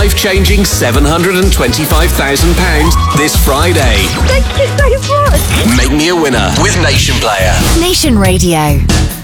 life-changing £725,000 this Friday. Thank you so much. Make me a winner with Nation Player. Nation Radio.